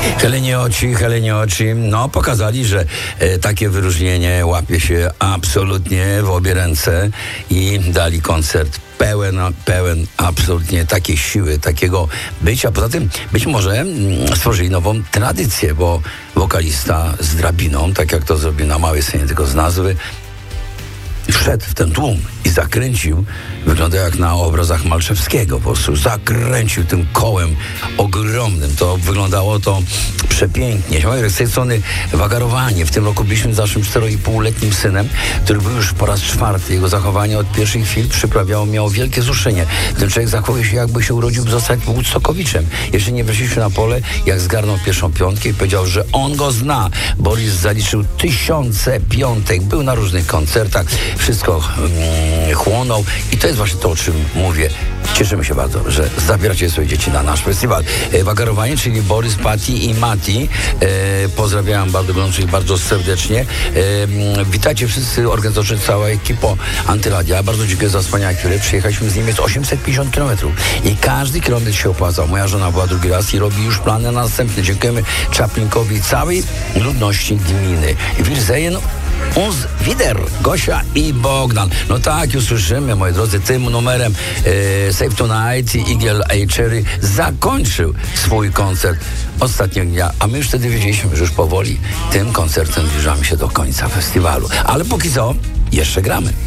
Helenioci, no pokazali, że takie wyróżnienie łapie się absolutnie w obie ręce i dali koncert pełen absolutnie takiej siły, takiego bycia. Poza tym być może stworzyli nową tradycję, bo wokalista z drabiną, tak jak to zrobił na małej scenie, tylko z nazwy, wszedł w ten tłum i zakręcił, wygląda jak na obrazach Malczewskiego, po prostu zakręcił tym kołem ogromnym. To wyglądało to przepięknie. Z tej strony wagarowanie. W tym roku byliśmy z naszym 4,5-letnim synem, który był już po raz 4. Jego zachowanie od pierwszych chwil miało wielkie wzruszenie. Ten człowiek zachowuje się, jakby się urodził zostać Woodstockowiczem. Jeszcze nie weszliśmy na pole, jak zgarnął pierwszą piątkę i powiedział, że on go zna. Boris zaliczył 1000 piątek, był na różnych koncertach, wszystko chłonął i to jest właśnie to, o czym mówię. Cieszymy się bardzo, że zabieracie swoje dzieci na nasz festiwal. Wagarowanie, czyli Borys, Patty i Mati. Pozdrawiam bardzo gorąco i bardzo serdecznie. Witajcie wszyscy organizatorzy, cała ekipa Antyradia. Bardzo dziękuję za wspaniałe chwile. Przyjechaliśmy z Niemiec 850 km i każdy kilometr się opłacał. Moja żona była drugi raz i robi już plany na następny. Dziękujemy Czaplinkowi, całej ludności gminy. Wir sehen uns wieder, Gosia i Bogdan. No tak, już słyszymy, moi drodzy, tym numerem Save Tonight i Eagle Cherry zakończył swój koncert ostatniego dnia, a my już wtedy wiedzieliśmy, że już powoli tym koncertem zbliżamy się do końca festiwalu. Ale póki co jeszcze gramy.